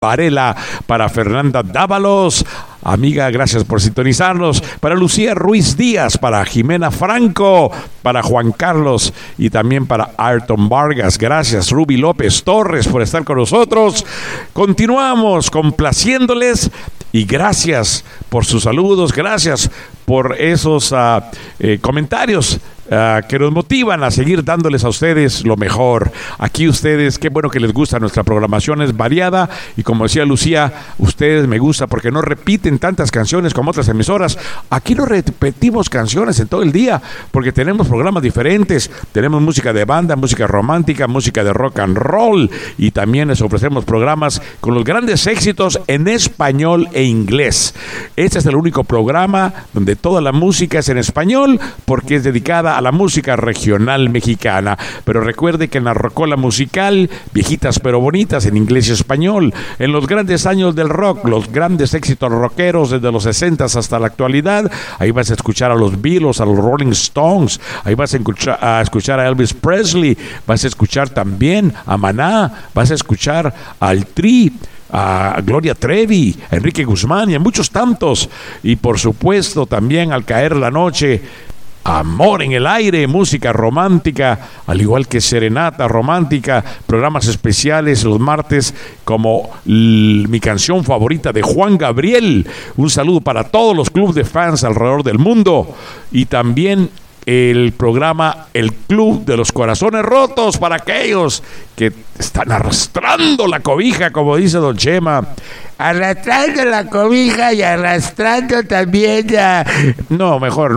Varela, para Fernanda Dávalos, amiga, gracias por sintonizarnos, para Lucía Ruiz Díaz, para Jimena Franco, para Juan Carlos y también para Ayrton Vargas. Gracias, Ruby López Torres, por estar con nosotros. Continuamos complaciéndoles y gracias por sus saludos, gracias por esos comentarios que nos motivan a seguir dándoles a ustedes lo mejor. Aquí ustedes, qué bueno que les gusta nuestra programación, es variada y como decía Lucía, ustedes me gusta porque no repiten tantas canciones como otras emisoras. Aquí no repetimos canciones en todo el día porque tenemos programas diferentes, tenemos música de banda, música romántica, música de rock and roll y también les ofrecemos programas con los grandes éxitos en español e inglés. Este es el único programa donde toda la música es en español porque es dedicada a la música regional mexicana. Pero recuerde que en la Rocola Musical, viejitas pero bonitas en inglés y español. En los grandes años del rock, los grandes éxitos rockeros desde los 60s hasta la actualidad, ahí vas a escuchar a los Beatles, a los Rolling Stones, ahí vas a escuchar a Elvis Presley, vas a escuchar también a Maná, vas a escuchar al Tri, a Gloria Trevi, a Enrique Guzmán y a muchos tantos. Y por supuesto también al caer la noche, Amor en el Aire, música romántica, al igual que serenata romántica, programas especiales los martes como mi canción favorita de Juan Gabriel. Un saludo para todos los clubes de fans alrededor del mundo y también el programa El Club de los Corazones Rotos para aquellos que están arrastrando la cobija, como dice Don Chema. Arrastrando la cobija y arrastrando también ya. No, mejor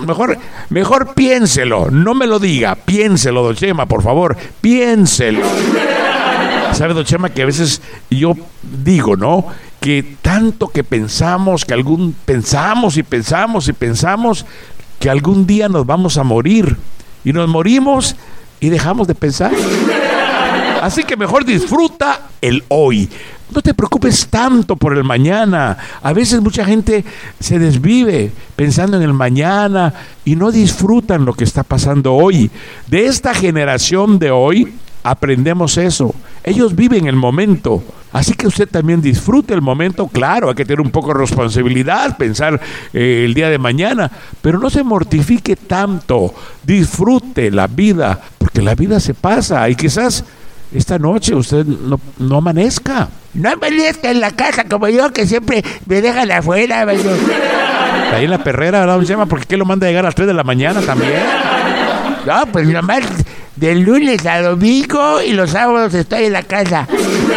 piénselo, no me lo diga, piénselo, Don Chema, por favor, piénselo. ¿Sabe, Don Chema, que a veces yo digo, ¿no? Que tanto que pensamos, que pensamos que algún día nos vamos a morir y nos morimos y dejamos de pensar. Así que mejor disfruta el hoy. No te preocupes tanto por el mañana. A veces mucha gente se desvive pensando en el mañana y no disfrutan lo que está pasando hoy. De esta generación de hoy aprendemos eso. Ellos viven el momento. Así que usted también disfrute el momento. Claro, hay que tener un poco de responsabilidad, pensar el día de mañana, pero no se mortifique tanto. Disfrute la vida, porque la vida se pasa y quizás esta noche usted no amanezca. No amanezca en la casa como yo, que siempre me dejan afuera. Ahí en la perrera, ¿verdad, Don Chema? Porque ¿qué lo manda a llegar a las 3 de la mañana también? No, pues nomás de lunes a domingo y los sábados estoy en la casa.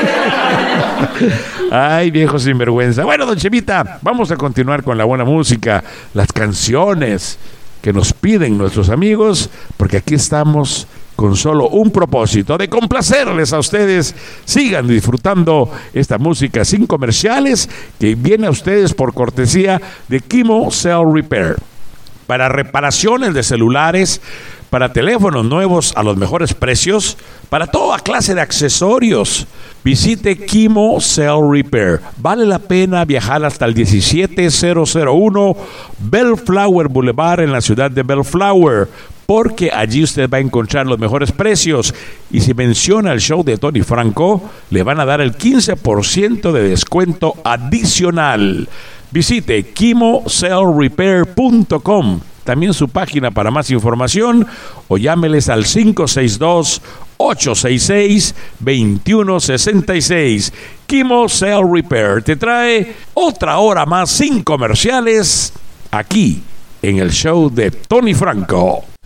Ay, viejo sinvergüenza. Bueno, Don Chemita, vamos a continuar con la buena música, las canciones que nos piden nuestros amigos, porque aquí estamos con solo un propósito, de complacerles a ustedes. Sigan disfrutando esta música sin comerciales que viene a ustedes por cortesía de Kimo Cell Repair. Para reparaciones de celulares, para teléfonos nuevos a los mejores precios, para toda clase de accesorios, visite Kimo Cell Repair. Vale la pena viajar hasta el 17001 Bellflower Boulevard en la ciudad de Bellflower, porque allí usted va a encontrar los mejores precios. Y si menciona el show de Tony Franco, le van a dar el 15% de descuento adicional. Visite kimocellrepair.com, también su página para más información, o llámeles al 562-866-2166. Kimo Cell Repair te trae otra hora más sin comerciales aquí en el show de Tony Franco.